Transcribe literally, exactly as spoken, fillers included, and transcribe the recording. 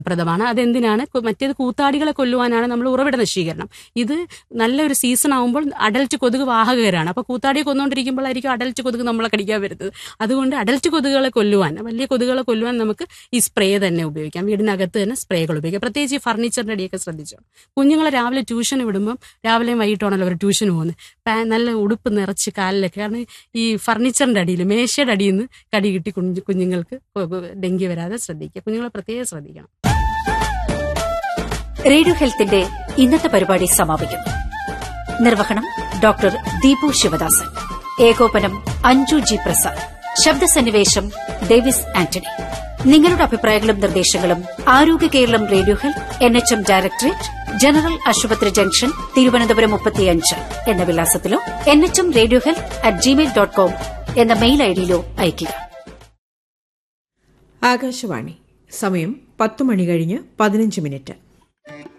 പ്രദമാണ്. അതെന്തിനാണ്? മറ്റേത് കൂത്താടികളെ കൊല്ലുവാനാണ്, നമ്മൾ ഉറവിട നശീകരണം. ഇത് നല്ലൊരു സീസൺ ആകുമ്പോൾ അഡൽറ്റ് കൊതുക് വാഹകരാണ്. അപ്പോൾ കൂത്താടിയെ കൊന്നുകൊണ്ടിരിക്കുമ്പോഴായിരിക്കും അഡൽറ്റ് കൊതുക് നമ്മളെ കടിക്കാൻ വരുന്നത്. അതുകൊണ്ട് അഡൽറ്റ് കൊതുകുകളെ കൊല്ലുവാൻ, വലിയ കൊതുകുകളെ കൊല്ലുവാൻ നമുക്ക് ഈ സ്പ്രേ തന്നെ ഉപയോഗിക്കാം. വീടിനകത്ത് തന്നെ സ്പ്രേകൾ ഉപയോഗിക്കാം. പ്രത്യേകിച്ച് ഈ ഫർണിച്ചറിൻ്റെ അടിയൊക്കെ ശ്രദ്ധിച്ചോ. കുഞ്ഞുങ്ങളെ രാവിലെ ട്യൂഷന് വിടുമ്പം, രാവിലെയും വൈകിട്ടാണല്ലോ അവർ ട്യൂഷന് പോകുന്നത്, പാ നല്ല ഉടുപ്പ് നിറച്ച് കാലിലൊക്കെ. കാരണം ഈ ഫർണിച്ചറിൻ്റെ അടിയിൽ, മേശയുടെ അടിയിൽ നിന്ന് കടി കിട്ടി കുഞ്ഞു കുഞ്ഞുങ്ങൾക്ക് ഡെങ്കി വരാതെ ശ്രദ്ധിക്കുക. കുഞ്ഞുങ്ങളെ പ്രത്യേകം ശ്രദ്ധിക്കണം. റേഡിയോ ഹെൽത്തിന്റെ ഇന്നത്തെ പരിപാടി സമാപിക്കുന്നു. നിർവഹണം ഡോക്ടർ ദീപു ശിവദാസൻ. ഏകോപനം അഞ്ജു ജി പ്രസാദ്. ശബ്ദസന്നിവേശം ഡേവിസ് ആന്റണി. നിങ്ങളുടെ അഭിപ്രായങ്ങളും നിർദ്ദേശങ്ങളും ആരോഗ്യ Keralam radio health, N H M directorate, general ആശുപത്രി ജംഗ്ഷൻ, തിരുവനന്തപുരം മുപ്പത്തിയഞ്ച് എന്ന വിലാസത്തിലോ N H M radio health at Gmail dot com എന്ന മെയിൽ ഐഡിയിലോ അയയ്ക്കുക. ആകാശവാണി. സമയം പത്ത് മണി കഴിഞ്ഞ് പതിനഞ്ച് മിനിറ്റ്.